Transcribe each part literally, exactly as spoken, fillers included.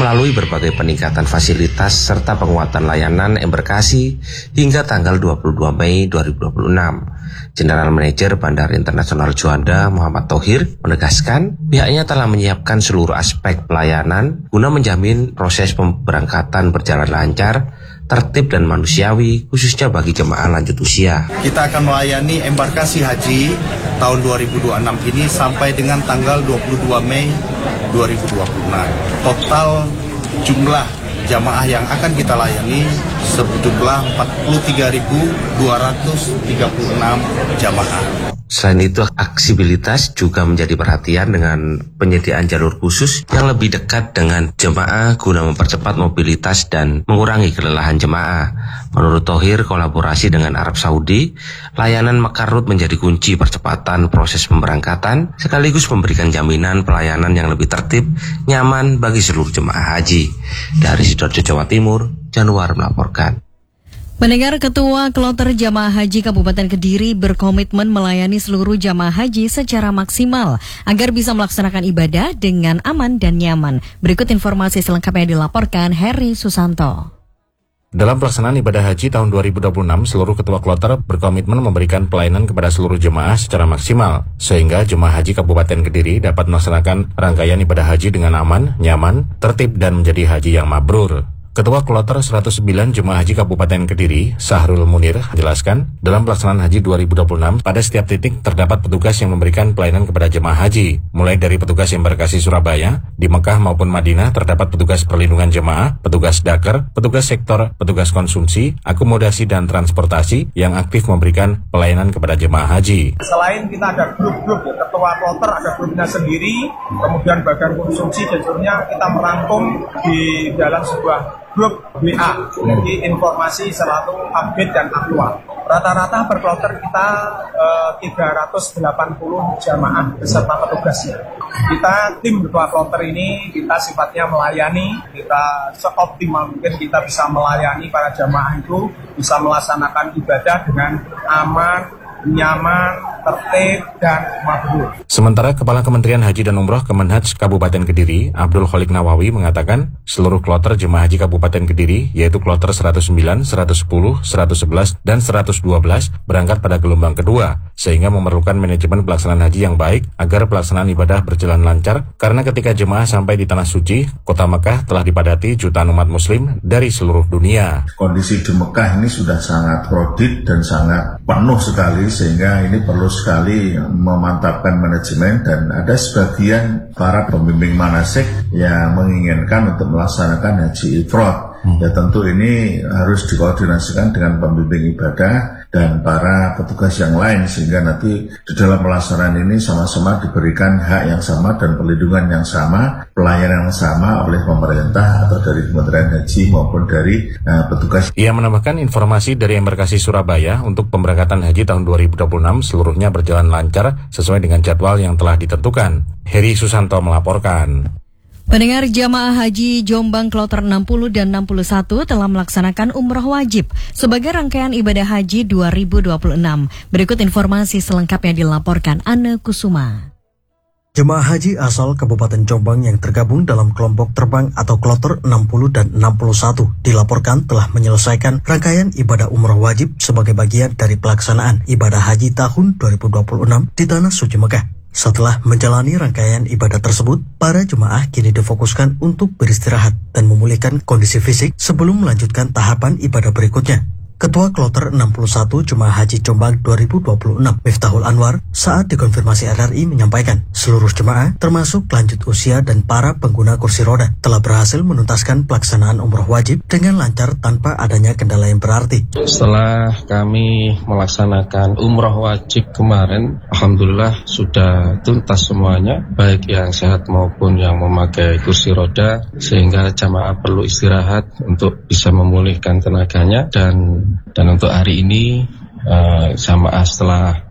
melalui berbagai peningkatan fasilitas serta penguatan layanan embarkasi hingga tanggal dua puluh dua Mei dua ribu dua puluh enam. General Manager Bandara Internasional Juanda Muhammad Thohir menegaskan pihaknya telah menyiapkan seluruh aspek pelayanan guna menjamin proses pemberangkatan berjalan lancar, tertib dan manusiawi, khususnya bagi jemaah lanjut usia. Kita akan melayani embarkasi haji tahun dua ribu dua puluh enam ini sampai dengan tanggal dua puluh dua Mei dua ribu dua puluh enam. Total jumlah jamaah yang akan kita layani sejumlah empat puluh tiga ribu dua ratus tiga puluh enam jamaah. Selain itu, aksibilitas juga menjadi perhatian dengan penyediaan jalur khusus yang lebih dekat dengan jemaah guna mempercepat mobilitas dan mengurangi kelelahan jemaah. Menurut Thohir, kolaborasi dengan Arab Saudi, layanan Mekar Route menjadi kunci percepatan proses pemberangkatan sekaligus memberikan jaminan pelayanan yang lebih tertib, nyaman bagi seluruh jemaah haji. Dari Sidoarjo, Jawa Timur, Januar melaporkan. Pendengar, Ketua Kloter Jamaah Haji Kabupaten Kediri berkomitmen melayani seluruh jamaah haji secara maksimal agar bisa melaksanakan ibadah dengan aman dan nyaman. Berikut informasi selengkapnya dilaporkan Heri Susanto. Dalam pelaksanaan ibadah haji tahun dua ribu dua puluh enam, seluruh ketua kloter berkomitmen memberikan pelayanan kepada seluruh jemaah secara maksimal, sehingga jemaah haji Kabupaten Kediri dapat melaksanakan rangkaian ibadah haji dengan aman, nyaman, tertib, dan menjadi haji yang mabrur. Ketua Kloter seratus sembilan Jemaah Haji Kabupaten Kediri, Sahrul Munir, menjelaskan, dalam pelaksanaan haji dua ribu dua puluh enam, pada setiap titik terdapat petugas yang memberikan pelayanan kepada jemaah haji. Mulai dari petugas embarkasi Surabaya, di Mekah maupun Madinah terdapat petugas perlindungan jemaah, petugas daker, petugas sektor, petugas konsumsi, akomodasi dan transportasi yang aktif memberikan pelayanan kepada jemaah haji. Selain kita ada grup-grup, ya, Ketua Kloter ada grupnya sendiri, kemudian bagian konsumsi dan sebagainya kita merangkum di dalam sebuah grup W A, jadi informasi selalu update dan aktual. Rata-rata per kloter kita eh, tiga ratus delapan puluh jamaah beserta petugasnya. Kita tim ketua kloter ini kita sifatnya melayani, kita seoptimal mungkin kita bisa melayani para jamaah itu bisa melaksanakan ibadah dengan aman, nyaman, tertib, dan mabrur. Sementara Kepala Kementerian Haji dan Umroh Kemenhaj Kabupaten Kediri, Abdul Kholik Nawawi, mengatakan seluruh kloter jemaah haji Kabupaten Kediri, yaitu kloter seratus sembilan, seratus sepuluh, seratus sebelas, dan seratus dua belas berangkat pada gelombang kedua, sehingga memerlukan manajemen pelaksanaan haji yang baik agar pelaksanaan ibadah berjalan lancar, karena ketika jemaah sampai di Tanah Suci, Kota Mekah telah dipadati jutaan umat muslim dari seluruh dunia. Kondisi di Mekah ini sudah sangat krodit dan sangat penuh sekali, sehingga ini perlu sekali memantapkan manajemen, dan ada sebagian para pembimbing manasik yang menginginkan untuk melaksanakan haji ifrad. Hmm. Ya tentu ini harus dikoordinasikan dengan pembimbing ibadah dan para petugas yang lain, sehingga nanti di dalam pelaksanaan ini sama-sama diberikan hak yang sama dan perlindungan yang sama, pelayanan yang sama oleh pemerintah atau dari Kementerian Haji maupun dari uh, petugas. Ia menambahkan informasi dari embarkasi Surabaya untuk pemberangkatan haji tahun dua ribu dua puluh enam seluruhnya berjalan lancar sesuai dengan jadwal yang telah ditentukan. Heri Susanto melaporkan. Pendengar, jamaah haji Jombang Kloter enam puluh dan enam puluh satu telah melaksanakan umroh wajib sebagai rangkaian ibadah haji dua ribu dua puluh enam. Berikut informasi selengkapnya dilaporkan Anne Kusuma. Jemaah haji asal Kabupaten Jombang yang tergabung dalam kelompok terbang atau kloter enam puluh dan enam puluh satu dilaporkan telah menyelesaikan rangkaian ibadah umroh wajib sebagai bagian dari pelaksanaan ibadah haji tahun dua ribu dua puluh enam di Tanah Suci Mekah. Setelah menjalani rangkaian ibadah tersebut, para jemaah kini difokuskan untuk beristirahat dan memulihkan kondisi fisik sebelum melanjutkan tahapan ibadah berikutnya. Ketua Kloter enam puluh satu Jemaah Haji Jombang dua ribu dua puluh enam, Miftahul Anwar, saat dikonfirmasi R R I menyampaikan seluruh jemaah termasuk lanjut usia dan para pengguna kursi roda telah berhasil menuntaskan pelaksanaan umroh wajib dengan lancar tanpa adanya kendala yang berarti. Setelah kami melaksanakan umroh wajib kemarin, alhamdulillah sudah tuntas semuanya, baik yang sehat maupun yang memakai kursi roda, sehingga jemaah perlu istirahat untuk bisa memulihkan tenaganya. dan Dan untuk hari ini uh, jamaah setelah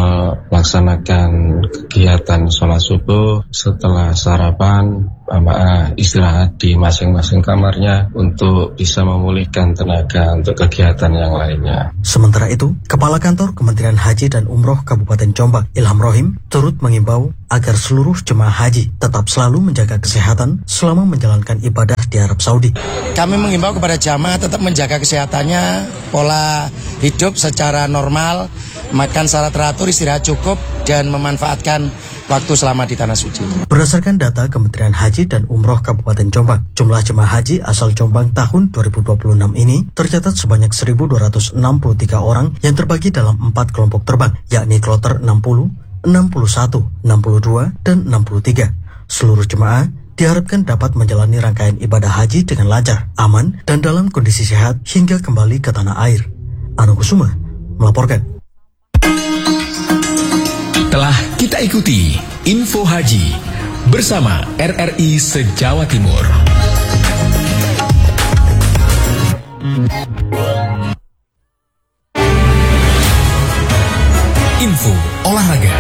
melaksanakan kegiatan sholat subuh, setelah sarapan, jamaah istirahat di masing-masing kamarnya untuk bisa memulihkan tenaga untuk kegiatan yang lainnya. Sementara itu, Kepala Kantor Kementerian Haji dan Umroh Kabupaten Jombang, Ilham Rohim, turut mengimbau agar seluruh jemaah haji tetap selalu menjaga kesehatan selama menjalankan ibadah di Arab Saudi. Kami mengimbau kepada jamaah tetap menjaga kesehatannya, pola hidup secara normal, makan secara teratur, istirahat cukup, dan memanfaatkan waktu selama di Tanah Suci. Berdasarkan data Kementerian Haji dan Umroh Kabupaten Jombang, jumlah jemaah haji asal Jombang tahun dua ribu dua puluh enam ini tercatat sebanyak seribu dua ratus enam puluh tiga orang yang terbagi dalam empat kelompok terbang, yakni kloter enam puluh, enam puluh satu, enam puluh dua, dan enam puluh tiga. Seluruh jemaah diharapkan dapat menjalani rangkaian ibadah haji dengan lancar, aman, dan dalam kondisi sehat hingga kembali ke tanah air. Anu Kusuma melaporkan. Telah kita ikuti Info Haji bersama R R I se-Jawa Timur. Info olahraga.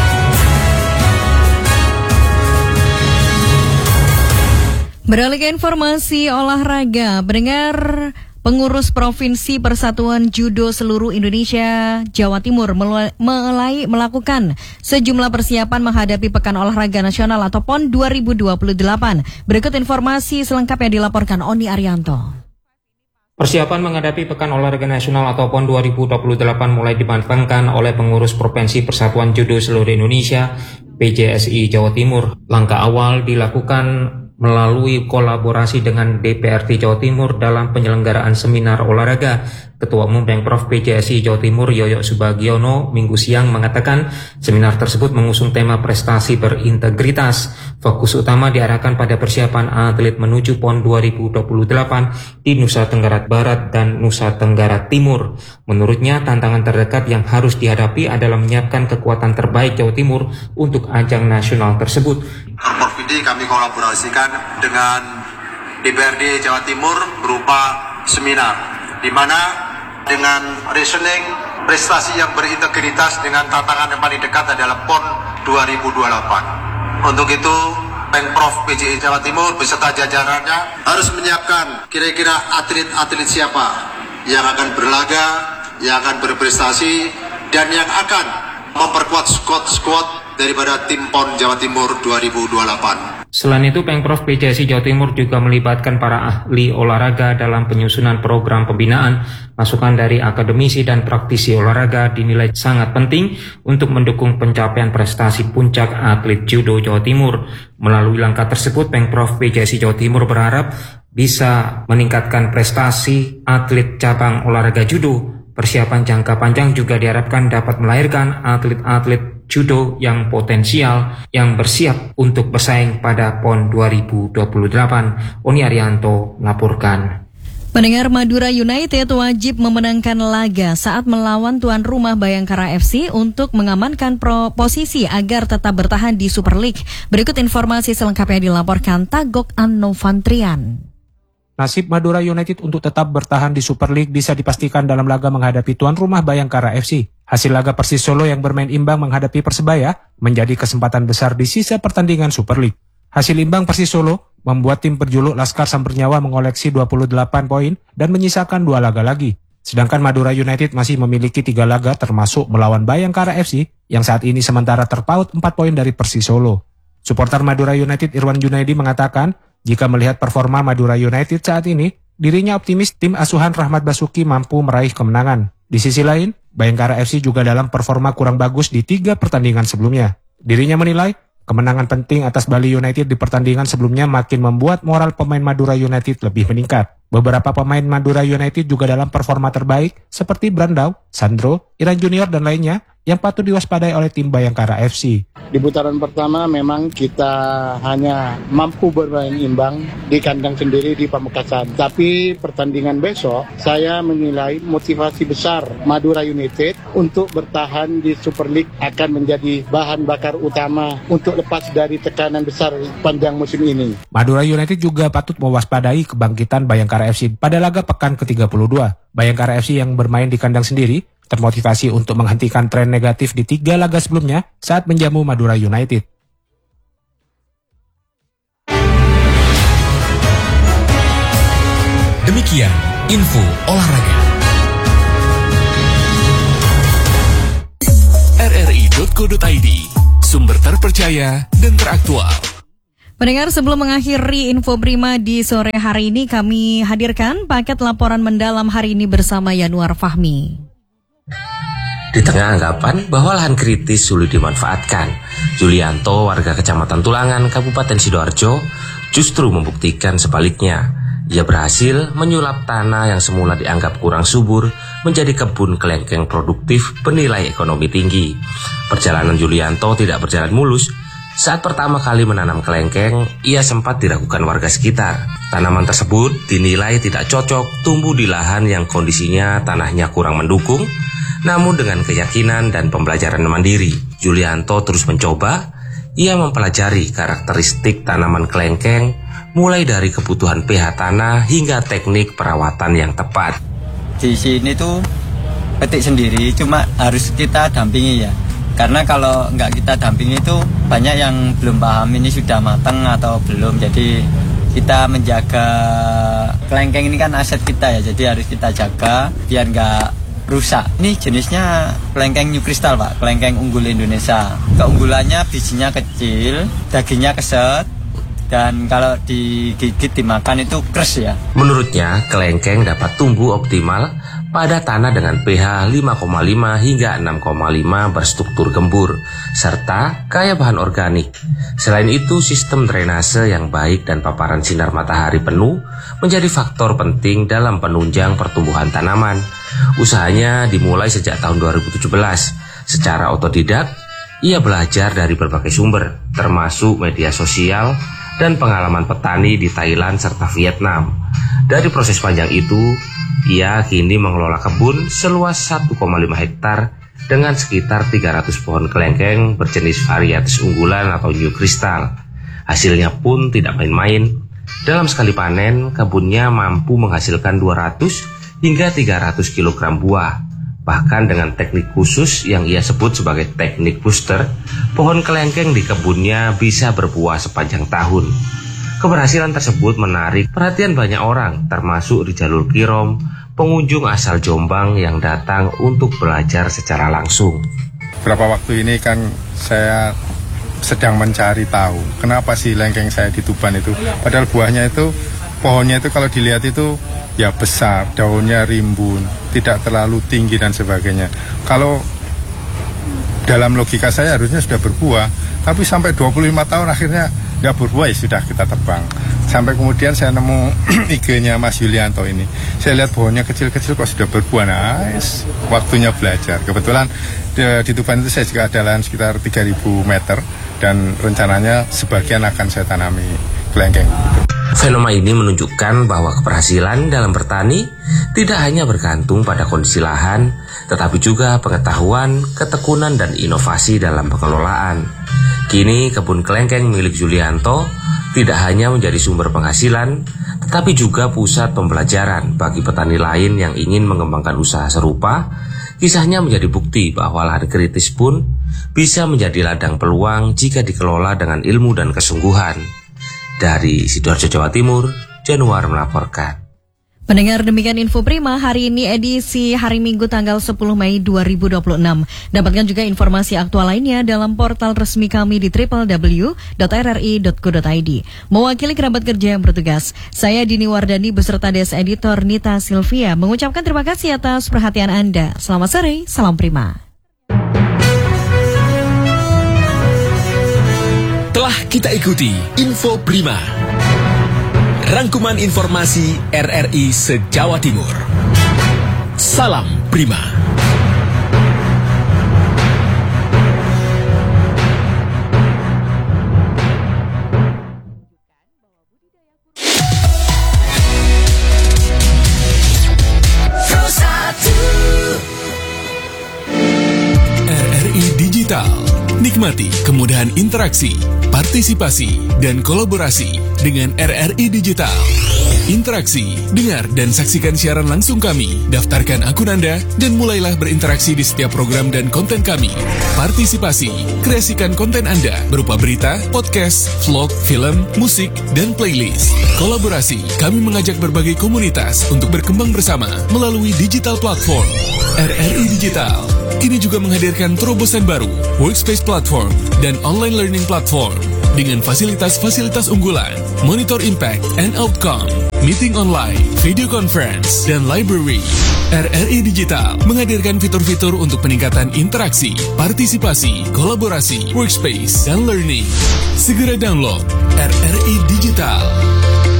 Beralih ke informasi olahraga, pendengar, pengurus Provinsi Persatuan Judo seluruh Indonesia Jawa Timur mulai melakukan sejumlah persiapan menghadapi Pekan Olahraga Nasional atau P O N dua ribu dua puluh delapan. Berikut informasi selengkapnya dilaporkan Oni Arianto. Persiapan menghadapi Pekan Olahraga Nasional atau P O N dua ribu dua puluh delapan mulai dimatangkan oleh pengurus Provinsi Persatuan Judo seluruh Indonesia P J S I Jawa Timur. Langkah awal dilakukan melalui kolaborasi dengan D P R D Jawa Timur dalam penyelenggaraan seminar olahraga. Ketua Umum Pemprov P J S I Jawa Timur Yoyo Subagiono Minggu siang mengatakan seminar tersebut mengusung tema prestasi berintegritas. Fokus utama diarahkan pada persiapan atlet menuju P O N dua ribu dua puluh delapan di Nusa Tenggara Barat dan Nusa Tenggara Timur. Menurutnya tantangan terdekat yang harus dihadapi adalah menyiapkan kekuatan terbaik Jawa Timur untuk ajang nasional tersebut. Pemprov ini kami kolaborasikan dengan D P R D Jawa Timur berupa seminar, di mana dengan reasoning prestasi yang berintegritas dengan tantangan yang paling dekat adalah P O N dua ribu dua puluh delapan. Untuk itu, Pemprov P J I Jawa Timur beserta jajarannya harus menyiapkan kira-kira atlet-atlet siapa yang akan berlaga, yang akan berprestasi, dan yang akan memperkuat squad-squad daripada tim P O N Jawa Timur dua ribu dua puluh delapan. Selain itu, Pemprov P J S I Jawa Timur juga melibatkan para ahli olahraga dalam penyusunan program pembinaan. Masukan dari akademisi dan praktisi olahraga dinilai sangat penting untuk mendukung pencapaian prestasi puncak atlet judo Jawa Timur. Melalui langkah tersebut, Pemprov P J S I Jawa Timur berharap bisa meningkatkan prestasi atlet cabang olahraga judo. Persiapan jangka panjang juga diharapkan dapat melahirkan atlet-atlet judo yang potensial yang bersiap untuk bersaing pada P O N dua ribu dua puluh delapan. Oni Arianto melaporkan. Pendengar, Madura United wajib memenangkan laga saat melawan tuan rumah Bayangkara F C untuk mengamankan pro posisi agar tetap bertahan di Super League. Berikut informasi selengkapnya dilaporkan Tagok Annofantrian. Nasib Madura United untuk tetap bertahan di Super League bisa dipastikan dalam laga menghadapi tuan rumah Bayangkara F C. Hasil laga Persis Solo yang bermain imbang menghadapi Persebaya menjadi kesempatan besar di sisa pertandingan Super League. Hasil imbang Persis Solo membuat tim berjuluk Laskar Sambernyawa mengoleksi dua puluh delapan poin dan menyisakan dua laga lagi. Sedangkan Madura United masih memiliki tiga laga termasuk melawan Bayangkara F C yang saat ini sementara terpaut empat poin dari Persis Solo. Suporter Madura United Irwan Junaidi mengatakan, jika melihat performa Madura United saat ini, dirinya optimis tim asuhan Rahmat Basuki mampu meraih kemenangan. Di sisi lain, Bayangkara F C juga dalam performa kurang bagus di tiga pertandingan sebelumnya. Dirinya menilai, kemenangan penting atas Bali United di pertandingan sebelumnya makin membuat moral pemain Madura United lebih meningkat. Beberapa pemain Madura United juga dalam performa terbaik seperti Brandau, Sandro, Iran Junior, dan lainnya yang patut diwaspadai oleh tim Bayangkara F C. Di putaran pertama memang kita hanya mampu bermain imbang di kandang sendiri di Pamekasan. Tapi pertandingan besok saya menilai motivasi besar Madura United untuk bertahan di Super League akan menjadi bahan bakar utama untuk lepas dari tekanan besar panjang musim ini. Madura United juga patut mewaspadai kebangkitan Bayangkara F C pada laga pekan ke tiga puluh dua. Bayangkara F C yang bermain di kandang sendiri termotivasi untuk menghentikan tren negatif di tiga laga sebelumnya saat menjamu Madura United. Demikian info olahraga. r r i titik co titik i d, sumber terpercaya dan teraktual. Pendengar, sebelum mengakhiri Info Prima di sore hari ini, kami hadirkan paket laporan mendalam hari ini bersama Yanuar Fahmi. Di tengah anggapan bahwa lahan kritis sulit dimanfaatkan, Julianto, warga Kecamatan Tulangan, Kabupaten Sidoarjo, justru membuktikan sebaliknya. Ia berhasil menyulap tanah yang semula dianggap kurang subur menjadi kebun kelengkeng produktif bernilai ekonomi tinggi. Perjalanan Julianto tidak berjalan mulus. Saat pertama kali menanam kelengkeng, ia sempat diragukan warga sekitar. Tanaman tersebut dinilai tidak cocok tumbuh di lahan yang kondisinya tanahnya kurang mendukung. Namun dengan keyakinan dan pembelajaran mandiri, Julianto terus mencoba. Ia mempelajari karakteristik tanaman kelengkeng, mulai dari kebutuhan pH tanah hingga teknik perawatan yang tepat. Di sini tuh petik sendiri, cuma harus kita dampingi ya. Karena kalau nggak kita dampingi itu banyak yang belum paham ini sudah matang atau belum. Jadi kita menjaga kelengkeng ini kan aset kita ya. Jadi harus kita jaga biar nggak rusak. Ini jenisnya kelengkeng New Crystal, Pak. Kelengkeng unggul Indonesia. Keunggulannya bijinya kecil, dagingnya keset, dan kalau digigit dimakan itu keras ya. Menurutnya, kelengkeng dapat tumbuh optimal pada tanah dengan pH lima koma lima hingga enam koma lima berstruktur gembur, serta kaya bahan organik. Selain itu, sistem drainase yang baik dan paparan sinar matahari penuh menjadi faktor penting dalam penunjang pertumbuhan tanaman. Usahanya dimulai sejak tahun dua ribu tujuh belas. Secara otodidak, ia belajar dari berbagai sumber, termasuk media sosial dan pengalaman petani di Thailand serta Vietnam. Dari proses panjang itu, ia kini mengelola kebun seluas satu koma lima hektar dengan sekitar tiga ratus pohon kelengkeng berjenis varietas unggulan atau New Crystal. Hasilnya pun tidak main-main. Dalam sekali panen, kebunnya mampu menghasilkan dua ratus hingga tiga ratus kilogram buah. Bahkan dengan teknik khusus yang ia sebut sebagai teknik booster, pohon kelengkeng di kebunnya bisa berbuah sepanjang tahun. Keberhasilan tersebut menarik perhatian banyak orang, termasuk di jalur Kirom, pengunjung asal Jombang yang datang untuk belajar secara langsung. Beberapa waktu ini kan saya sedang mencari tahu kenapa sih lengkeng saya di Tuban itu, padahal buahnya itu, pohonnya itu kalau dilihat itu ya besar, daunnya rimbun, tidak terlalu tinggi dan sebagainya. Kalau dalam logika saya harusnya sudah berbuah, tapi sampai dua puluh lima tahun akhirnya nggak berbuah, ya sudah kita tebang. Sampai kemudian saya nemu I G-nya Mas Julianto ini. Saya lihat pohonnya kecil-kecil kok sudah berbuah. Nice. Waktunya belajar. Kebetulan di, di Tuban itu saya juga ada lahan sekitar tiga ribu meter dan rencananya sebagian akan saya tanami kelengkeng. Fenomena ini menunjukkan bahwa keberhasilan dalam bertani tidak hanya bergantung pada kondisi lahan, tetapi juga pengetahuan, ketekunan, dan inovasi dalam pengelolaan. Kini kebun kelengkeng milik Julianto tidak hanya menjadi sumber penghasilan, tetapi juga pusat pembelajaran bagi petani lain yang ingin mengembangkan usaha serupa. Kisahnya menjadi bukti bahwa lahan kritis pun bisa menjadi ladang peluang jika dikelola dengan ilmu dan kesungguhan. Dari Sidoarjo, Jawa Timur, Januar melaporkan. Pendengar, demikian Info Prima hari ini edisi hari Minggu tanggal sepuluh Mei dua ribu dua puluh enam. Dapatkan juga informasi aktual lainnya dalam portal resmi kami di w w w dot r r i dot co dot i d. Mewakili kerabat kerja yang bertugas, saya Dini Wardani beserta Des Editor Nita Silvia mengucapkan terima kasih atas perhatian Anda. Selamat sore, salam Prima. Telah kita ikuti Info Prima, rangkuman informasi R R I se-Jawa Timur. Salam Prima. R R I Digital. Nikmati kemudahan interaksi, partisipasi, dan kolaborasi dengan R R I Digital. Interaksi, dengar dan saksikan siaran langsung kami, daftarkan akun Anda, dan mulailah berinteraksi di setiap program dan konten kami. Partisipasi, kreasikan konten Anda berupa berita, podcast, vlog, film, musik, dan playlist. Kolaborasi, kami mengajak berbagai komunitas untuk berkembang bersama melalui digital platform. R R I Digital kini juga menghadirkan terobosan baru, workspace platform, dan online learning platform. dengan fasilitas-fasilitas unggulan, monitor impact and outcome, meeting online, video conference, dan library. R R I Digital menghadirkan fitur-fitur untuk peningkatan interaksi, partisipasi, kolaborasi, workspace, dan learning. Segera download R R I Digital.